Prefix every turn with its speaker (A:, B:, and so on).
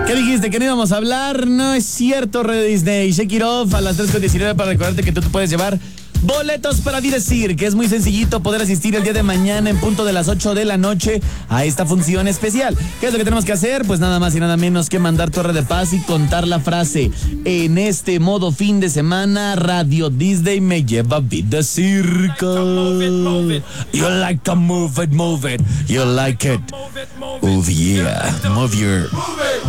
A: ¿Qué dijiste? ¿Que no íbamos a hablar? No es cierto, Red Disney. Shake it off a las 3:19 para recordarte que tú te puedes llevar boletos para Decir, que es muy sencillito poder asistir el día de mañana en punto de las 8 de la noche a esta función especial. ¿Qué es lo que tenemos que hacer? Pues nada más y nada menos que mandar Torre de Paz y contar la frase: en este modo fin de semana, Radio Disney me lleva a Decir. You like to move it, you like it. Oh yeah, move your